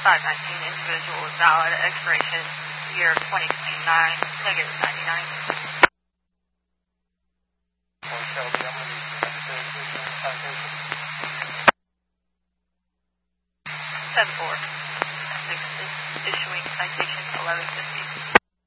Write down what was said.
519 individual is valid. Expiration year 2029, negative 99. Seven four. Issuing citation 1150.